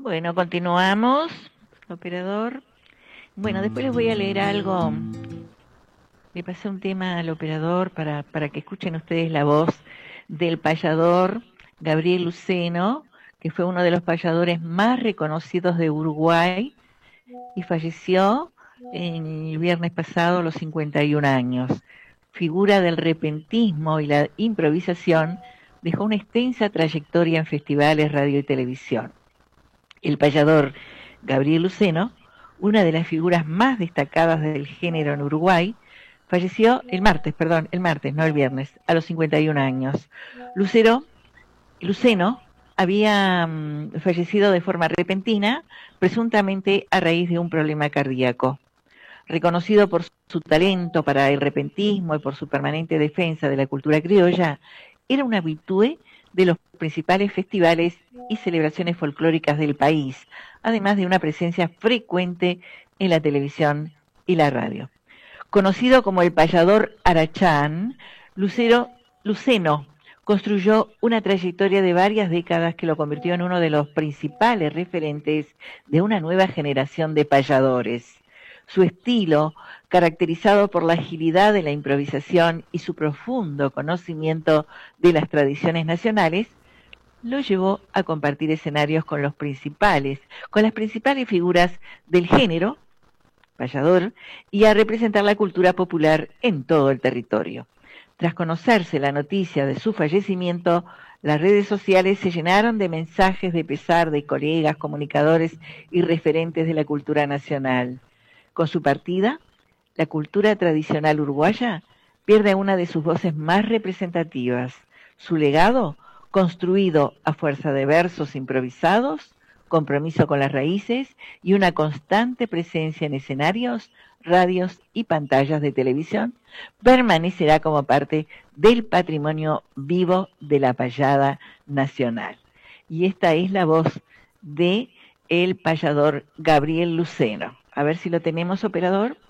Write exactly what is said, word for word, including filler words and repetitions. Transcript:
Bueno, continuamos, operador. Bueno, después les voy a leer algo. Le pasé un tema al operador para, para que escuchen ustedes la voz del payador Gabriel Luceno, que fue uno de los payadores más reconocidos de Uruguay y falleció el viernes pasado a los cincuenta y un años. Figura del repentismo y la improvisación, dejó una extensa trayectoria en festivales, radio y televisión. El payador Gabriel Luceno, una de las figuras más destacadas del género en Uruguay, falleció el martes, perdón, el martes, no el viernes, a los cincuenta y un años. Lucero, Luceno había um, fallecido de forma repentina, presuntamente a raíz de un problema cardíaco. Reconocido por su talento para el repentismo y por su permanente defensa de la cultura criolla, era un habitué de los principales festivales y celebraciones folclóricas del país, además de una presencia frecuente en la televisión y la radio. Conocido como el payador Arachán, Lucero, Luceno construyó una trayectoria de varias décadas que lo convirtió en uno de los principales referentes de una nueva generación de payadores. Su estilo, caracterizado por la agilidad de la improvisación y su profundo conocimiento de las tradiciones nacionales, lo llevó a compartir escenarios con los principales, con las principales figuras del género, payador, y a representar la cultura popular en todo el territorio. Tras conocerse la noticia de su fallecimiento, las redes sociales se llenaron de mensajes de pesar de colegas, comunicadores y referentes de la cultura nacional. Con su partida, la cultura tradicional uruguaya pierde una de sus voces más representativas. Su legado, construido a fuerza de versos improvisados, compromiso con las raíces y una constante presencia en escenarios, radios y pantallas de televisión, permanecerá como parte del patrimonio vivo de la payada nacional. Y esta es la voz de el payador Gabriel Luceno. A ver si lo tenemos, operador.